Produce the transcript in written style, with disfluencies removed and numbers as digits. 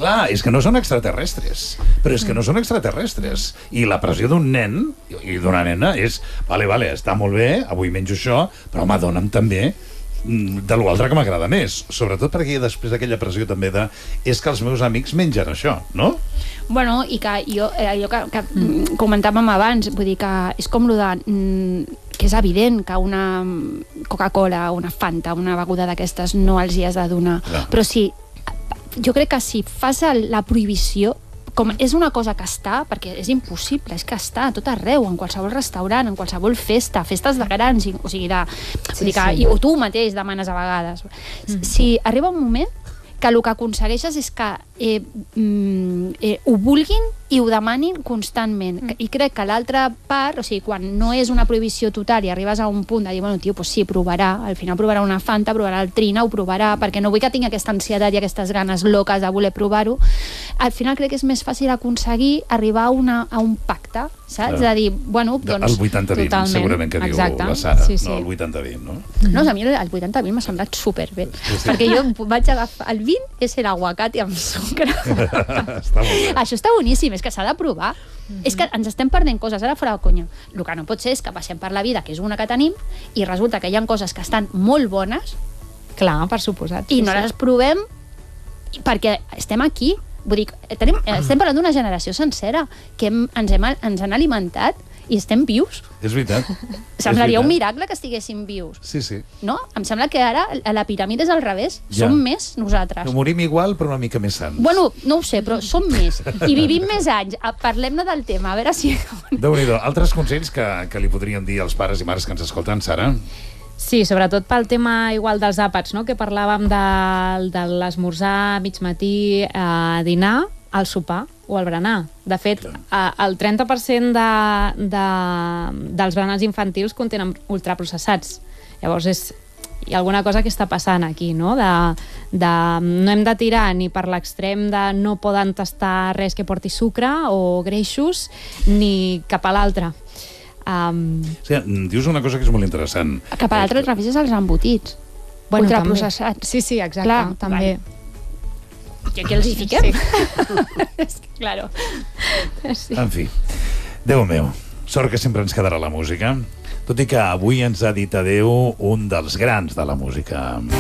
Clar, és que no són extraterrestres. Però és que no són extraterrestres. I la pressió d'un nen i d'una nena és... Vale, està molt bé, avui menjo això, però home, dona'm també de l'altre que m'agrada més. Sobretot perquè després d'aquella pressió també de... És que els meus amics mengen això, no? Bueno, i que allò que comentàvem abans, vull dir que és com lo de... que és evident que una Coca-Cola, una Fanta, una beguda d'aquestes no els hi has de donar. Clar. Però sí, jo crec que si fas la prohibició, com és una cosa que està, perquè és impossible, és que està a tot arreu, en qualsevol restaurant, en qualsevol festa, festes de grans, o sigui, o tu mateix demanes a vegades. Si arriba un moment que el que aconsegueixes és que ho vulguin i ho demanin constantment. I crec que l'altra part, o sigui, quan no és una prohibició total i arribes a un punt de dir, bueno, tio, pues sí, provarà, al final provarà una Fanta, provarà el Trina, ho provarà, perquè no vull que tingui aquesta ansietat i aquestes ganes loques de voler provar-ho. Al final crec que és més fàcil aconseguir arribar a un pacte, saps? De dir, bueno, doncs... El 80-20, segurament que diu la Sara, no? El 80-20 no? No, a mi el 80-20 m'ha semblat superbé, perquè jo vaig agafar... El 20 és l'aguacate amb sucre. Això està boníssim, és que s'ha de provar. És que ens estem perdent coses, ara fora de conya. El que no pot ser és que passem per la vida, que és una que tenim, i resulta que hi ha coses que estan molt bones. Clar, per suposat. I no les provem perquè estem aquí. Vull dir, estem parlant d'una generació sencera que ens han alimentat i estem vius. És veritat. Semblaria un miracle que estiguéssim vius. Sí. No? Em sembla que ara la piràmide és al revés. Som més nosaltres. Morim igual, però una mica més sants. Bueno, no ho sé, però som més. I vivim més anys. Parlem-ne del tema, a veure si... Déu-n'hi-do. Altres consells que li podrien dir als pares i mares que ens escolten, Sara? Sí, sobretot pel tema igual dels àpats, no? Que parlàvem de l'esmorzar, mig matí, dinar, al sopar o al berenar. De fet, el 30% dels berenars infantils contenen ultraprocessats. Llavors hi ha alguna cosa que està passant aquí, no? No hem de tirar ni per l'extrem de no poden tastar res que porti sucre o greixos, ni cap a l'altre. Dius una cosa que és molt interessant. Cap a l'altre et refereixes als embotits. Ultraprocessats. Sí, exacte, també. I aquí els hi fiquem? Claro. En fi, Déu meu, sort que sempre ens quedarà la música, tot i que avui ens ha dit adéu un dels grans de la música.